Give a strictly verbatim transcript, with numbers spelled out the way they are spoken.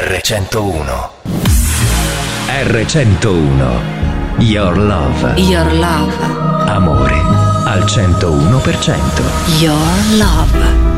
erre centouno. erre centouno. Your love. Your love. Amore al centouno per cento. Your love.